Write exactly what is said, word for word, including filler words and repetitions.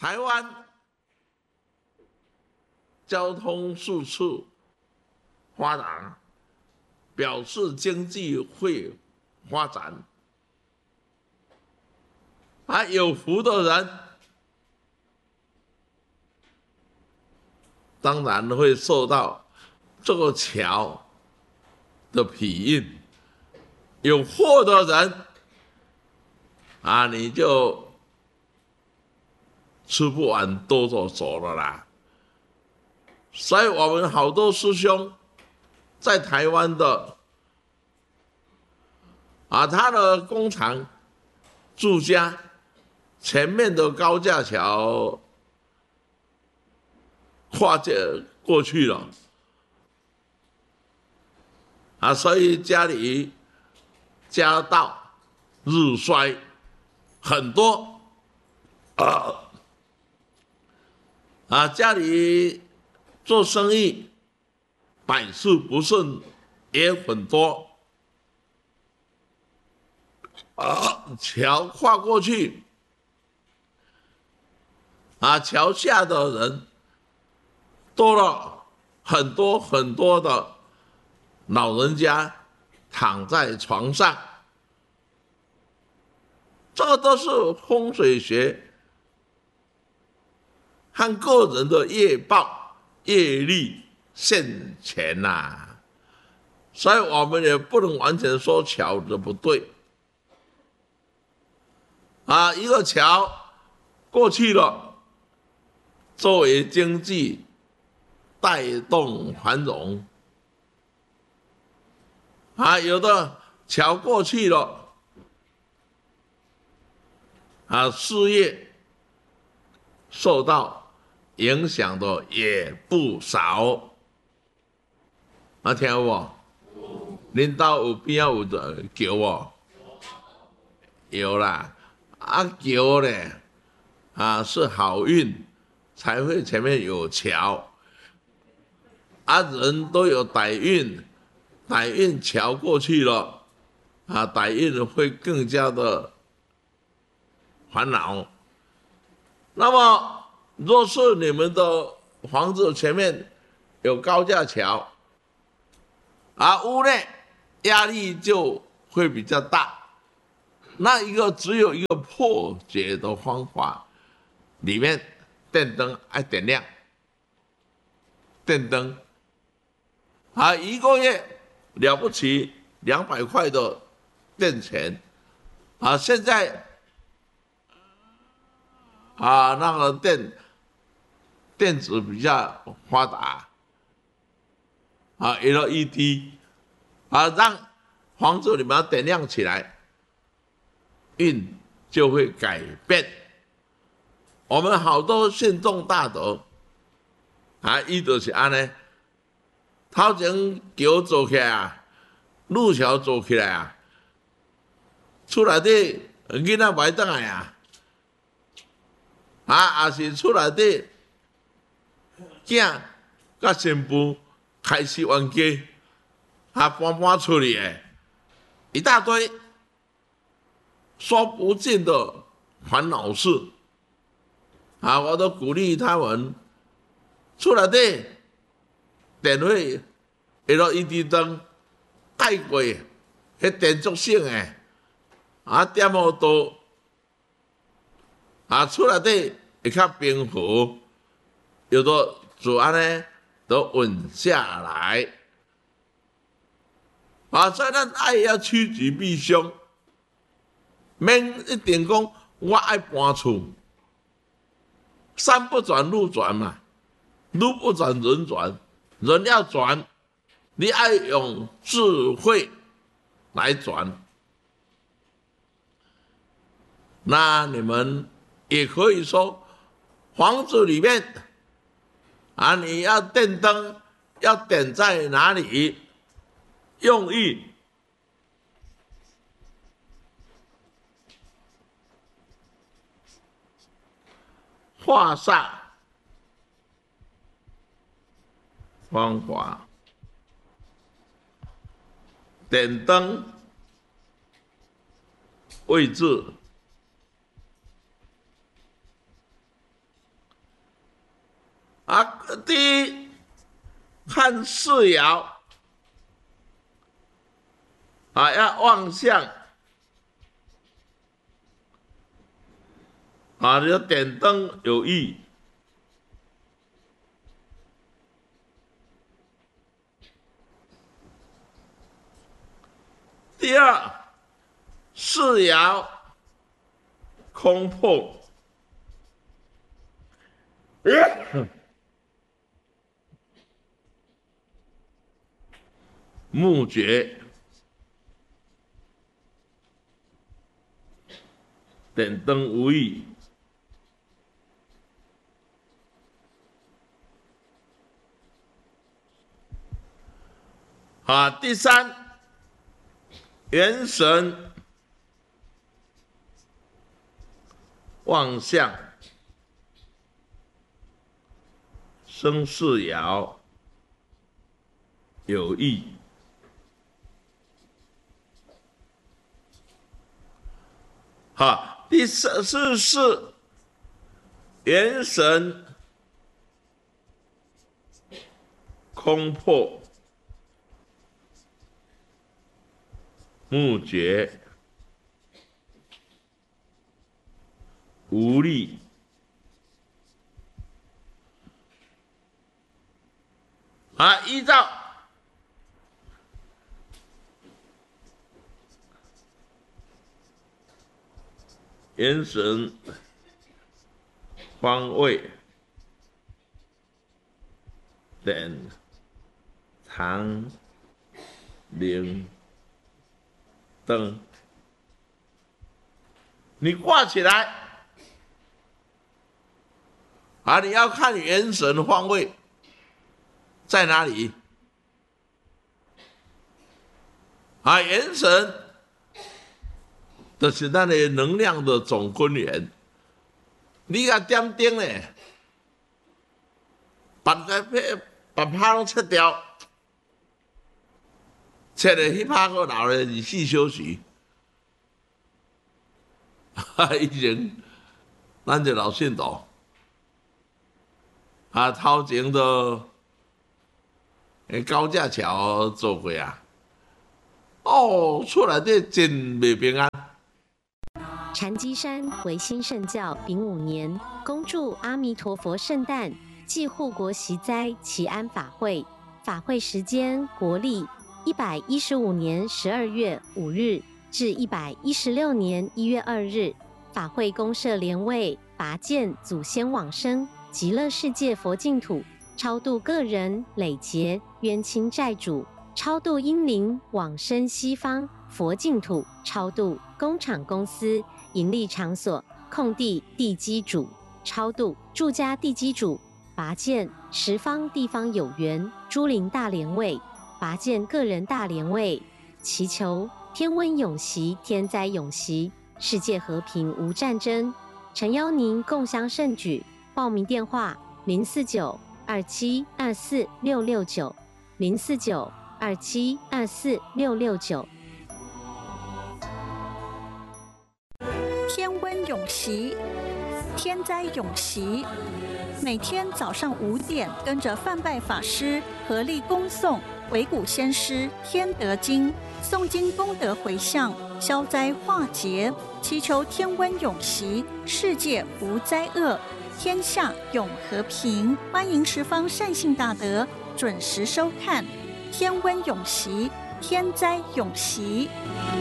台湾交通四处发达，表示经济会发展。啊，有福的人当然会受到这个桥的庇荫，有祸的人啊，你就吃不完兜着走了啦。所以我们好多师兄在台湾的啊，他的工厂住家前面的高架桥跨界过去了啊，所以家里家道日衰很多啊啊，家里做生意百事不顺也很多啊，桥跨过去啊，桥下的人多了很多很多的老人家躺在床上，这个都是风水学和个人的业报业力现前呐、啊，所以我们也不能完全说桥的不对啊，一个桥过去了，作为经济带动繁荣啊，有的桥过去了啊，事业受到影响的也不少啊，听有无？恁兜有边有的桥无？有啦，啊桥咧啊是好运才会前面有桥，啊人都有歹运，歹运桥过去了，啊歹运会更加的烦恼。那么若是你们的房子前面有高架桥，啊屋内压力就会比较大，那一个只有一个破解的方法，里面电灯爱点亮，电灯啊，一个月了不起两百块的电钱啊，现在啊那个电电子比较发达啊 ，L E D 啊，让房子里面点亮起来，运就会改变。我们好多信众大德啊，伊就是安尼，头前桥做起来啊，路桥做起来啊，厝内底囡仔袂转来啊，啊，也是厝内底囝甲新妇开始冤家，啊，搬搬出去的一大堆说不尽的烦恼事啊！我都鼓励他们厝内底电火 L E D 灯盖过，迄电足性的啊，点好多啊，厝内底会较平和，有的就安尼都稳下来啊，所以咱爱要趋吉避凶，免一定讲我爱搬厝，山不转路转嘛，路不转人转，人要转，你爱用智慧来转。那你们也可以说，房子里面啊，你要电灯要点在哪里？用意化煞方法，点灯位置啊，第一看四爻啊，要望向啊，你要点灯有益。第二，四爻空破，木绝，点灯无益。啊，第三，元神望向生四爻有益。好，第四是是元神空破，木绝，无力。啊，依照元神方位点长明灯，你挂起来啊！你要看元神方位在哪里啊？元神就是咱的能量的总根源。你甲点灯咧，把个把拍拢切掉，切了迄拍个留咧二四小时。以前咱这老信徒啊，头前都诶高架桥做过啊，哦，出来这真袂平安。 禅机山为新圣教丙午年，恭祝阿弥陀佛圣诞暨护国息灾祈安法会。法会时间国历一百一十五年十二月五日至一百一十六年一月二日。法会公设莲位，拔剑祖先往生极乐世界佛净土，超度个人累劫冤亲债主，超度阴灵往生西方佛净土，超度工厂公司盈利场所空地地基主，超度住家地基主，拔剑十方地方有缘诸灵大莲位，拔剑个人大莲位，祈求天温永息，天灾永息，世界和平无战争。诚邀您共襄盛举，报名电话零四九二七二四六六九零四九二七二四六六九。 天温永息，天灾永息。每天早上五点，跟着范拜法师合力恭诵维古先师天德经，诵经功德回向，消灾化劫，祈求天温永息，世界无灾厄，天下永和平。欢迎十方善信大德准时收看《天温永息，天灾永息》。